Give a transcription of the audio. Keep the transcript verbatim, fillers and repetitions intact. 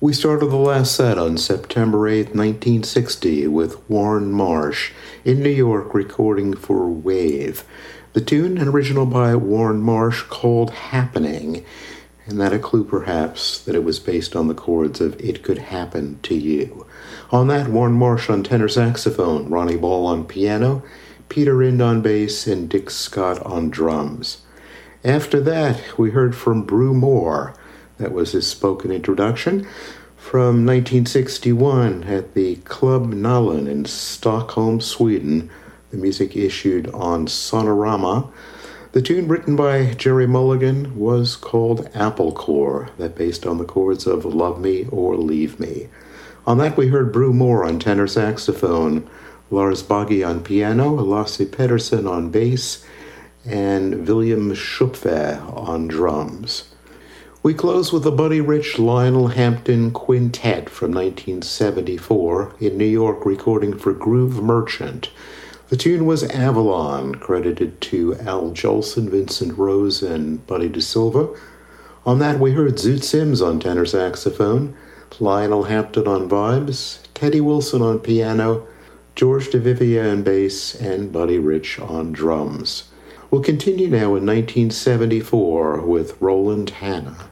We started the last set on September eighth, nineteen sixty, with Warren Marsh in New York recording for Wave. The tune, an original by Warren Marsh, called Happening, and that a clue perhaps that it was based on the chords of It Could Happen to You. On that, Warren Marsh on tenor saxophone, Ronnie Ball on piano, Peter Rind on bass, and Dick Scott on drums. After that, we heard from Brew Moore. That was his spoken introduction from nineteen sixty-one at the Club Nalen in Stockholm, Sweden. The music issued on Sonorama. The tune written by Jerry Mulligan was called Apple Core, that based on the chords of Love Me or Leave Me. On that we heard Brew Moore on tenor saxophone, Lars Bagge on piano, Lasse Pedersen on bass, and William Schupfe on drums. We close with the Buddy Rich Lionel Hampton Quintet from nineteen seventy-four in New York recording for Groove Merchant. The tune was Avalon, credited to Al Jolson, Vincent Rose, and Buddy DeSilva. On that we heard Zoot Sims on tenor saxophone, Lionel Hampton on vibes, Teddy Wilson on piano, George DeVivia on bass, and Buddy Rich on drums. We'll continue now in nineteen seventy-four with Roland Hanna.